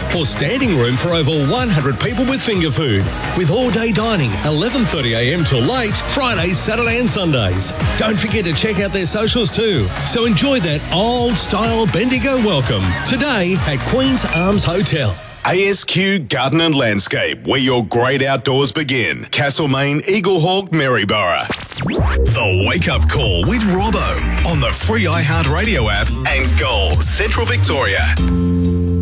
or standing room for over 100 people with finger food. With all-day dining, 11:30am till late, Fridays, Saturday and Sundays. Don't forget to check out their socials too. So enjoy that old-style Bendigo welcome today at Queen's Arms Hotel. ASQ Garden and Landscape, where your great outdoors begin. Castlemaine, Eaglehawk, Maryborough. The Wake Up Call with Robbo on the free iHeartRadio app and Gold, Central Victoria.